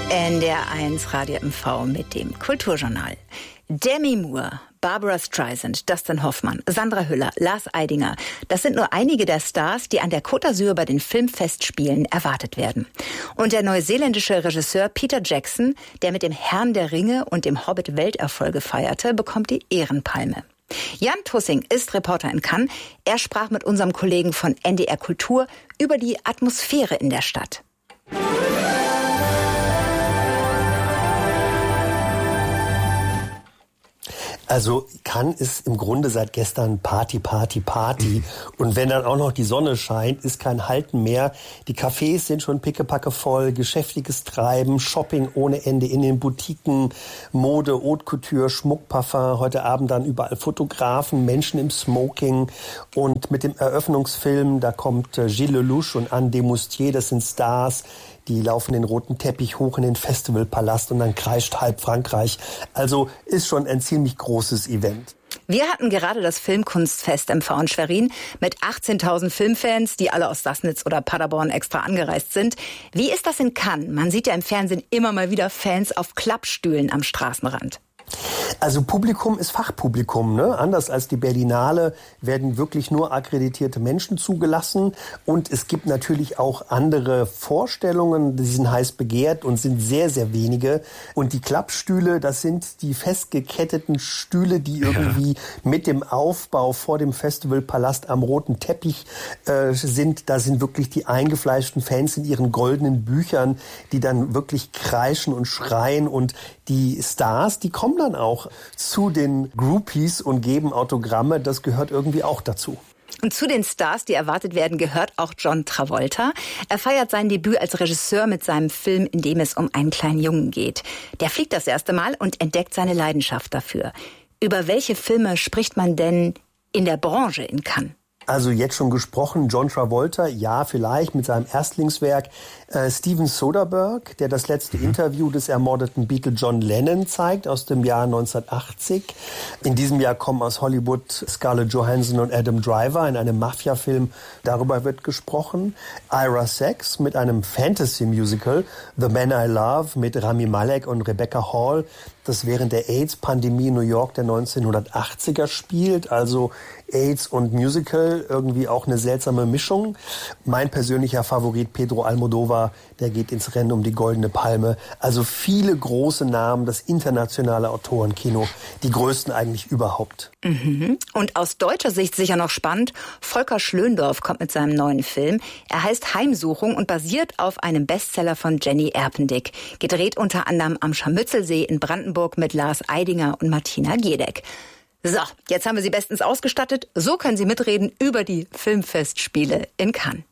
NDR1 Radio MV mit dem Kulturjournal. Demi Moore, Barbara Streisand, Dustin Hoffmann, Sandra Hüller, Lars Eidinger. Das sind nur einige der Stars, die an der Côte d'Azur bei den Filmfestspielen erwartet werden. Und der neuseeländische Regisseur Peter Jackson, der mit dem Herrn der Ringe und dem Hobbit Welterfolge feierte, bekommt die Ehrenpalme. Jan Tussing ist Reporter in Cannes. Er sprach mit unserem Kollegen von NDR Kultur über die Atmosphäre in der Stadt. Also Cannes ist im Grunde seit gestern Party. Und wenn dann auch noch die Sonne scheint, ist kein Halten mehr. Die Cafés sind schon pickepacke voll, geschäftiges Treiben, Shopping ohne Ende in den Boutiquen, Mode, Haute Couture, Schmuck, Parfum. Heute Abend dann überall Fotografen, Menschen im Smoking. Und mit dem Eröffnungsfilm, da kommt Gilles Lelouch und Anne Desmoustiers, das sind Stars. Die laufen den roten Teppich hoch in den Festivalpalast und dann kreischt halb Frankreich. Also ist schon ein ziemlich großes Event. Wir hatten gerade das Filmkunstfest MV in Schwerin mit 18.000 Filmfans, die alle aus Sassnitz oder Paderborn extra angereist sind. Wie ist das in Cannes? Man sieht ja im Fernsehen immer mal wieder Fans auf Klappstühlen am Straßenrand. Also Publikum ist Fachpublikum, ne? Anders als die Berlinale werden wirklich nur akkreditierte Menschen zugelassen. Und es gibt natürlich auch andere Vorstellungen, die sind heiß begehrt und sind sehr, sehr wenige. Und die Klappstühle, das sind die festgeketteten Stühle, die irgendwie mit dem Aufbau vor dem Festivalpalast am roten Teppich sind. Da sind wirklich die eingefleischten Fans in ihren goldenen Büchern, die dann wirklich kreischen und schreien. Und die Stars, die kommen dann auch zu den Groupies und geben Autogramme. Das gehört irgendwie auch dazu. Und zu den Stars, die erwartet werden, gehört auch John Travolta. Er feiert sein Debüt als Regisseur mit seinem Film, in dem es um einen kleinen Jungen geht. Der fliegt das erste Mal und entdeckt seine Leidenschaft dafür. Über welche Filme spricht man denn in der Branche in Cannes? Also jetzt schon gesprochen, John Travolta, ja, vielleicht mit seinem Erstlingswerk. Steven Soderbergh, der das letzte Interview des ermordeten Beatle John Lennon zeigt, aus dem Jahr 1980. In diesem Jahr kommen aus Hollywood Scarlett Johansson und Adam Driver in einem Mafia-Film. Darüber wird gesprochen. Ira Sachs mit einem Fantasy-Musical, The Man I Love, mit Rami Malek und Rebecca Hall, das während der AIDS-Pandemie in New York der 1980er spielt. Also AIDS und Musical, irgendwie auch eine seltsame Mischung. Mein persönlicher Favorit Pedro Almodóvar, der geht ins Rennen um die Goldene Palme. Also viele große Namen, das internationale Autorenkino, die größten eigentlich überhaupt. Und aus deutscher Sicht sicher noch spannend, Volker Schlöndorff kommt mit seinem neuen Film. Er heißt Heimsuchung und basiert auf einem Bestseller von Jenny Erpendick. Gedreht unter anderem am Scharmützelsee in Brandenburg mit Lars Eidinger und Martina Giedek. So, jetzt haben wir Sie bestens ausgestattet. So können Sie mitreden über die Filmfestspiele in Cannes.